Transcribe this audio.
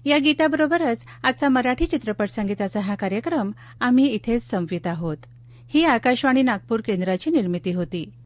या गीताबरोबरच आजचा मराठी चित्रपट संगीताचा हा कार्यक्रम आम्ही इथेच संपवित आहोत. ही आकाशवाणी नागपूर केंद्राची निर्मिती होती.